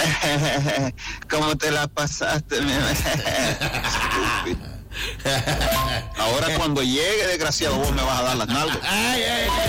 ¿Cómo te la pasaste? Ahora cuando llegue, desgraciado, vos me vas a dar las nalgas. Ay, ay, ay.